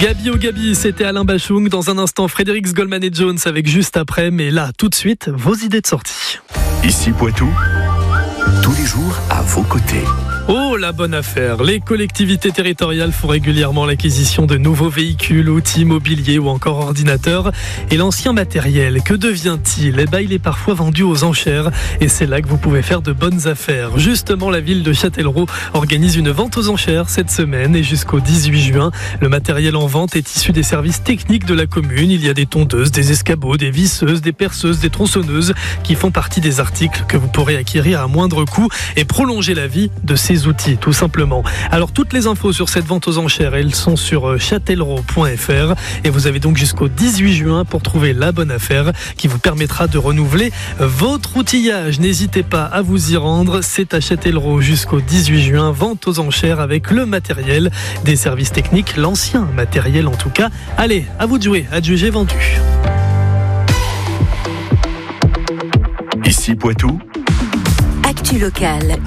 Gabi au Gabi, c'était Alain Bachung. Dans un instant, Frédéric Goldman et Jones avec juste après. Mais là, tout de suite, vos idées de sortie. Ici Poitou, tous les jours à vos côtés. Oh, la bonne affaire. Les collectivités territoriales font régulièrement l'acquisition de nouveaux véhicules, outils, mobiliers ou encore ordinateurs. Et l'ancien matériel, que devient-il ? Il est parfois vendu aux enchères et c'est là que vous pouvez faire de bonnes affaires. Justement, la ville de Châtellerault organise une vente aux enchères cette semaine et jusqu'au 18 juin. Le matériel en vente est issu des services techniques de la commune. Il y a des tondeuses, des escabeaux, des visseuses, des perceuses, des tronçonneuses qui font partie des articles que vous pourrez acquérir à moindre coût et prolonger la vie de ces outils, tout simplement. Alors, toutes les infos sur cette vente aux enchères, elles sont sur châtellerault.fr et vous avez donc jusqu'au 18 juin pour trouver la bonne affaire qui vous permettra de renouveler votre outillage. N'hésitez pas à vous y rendre. C'est à Châtellerault jusqu'au 18 juin. Vente aux enchères avec le matériel des services techniques, l'ancien matériel en tout cas. Allez, à vous de jouer, à juger vendu. Ici Poitou, Actu locale.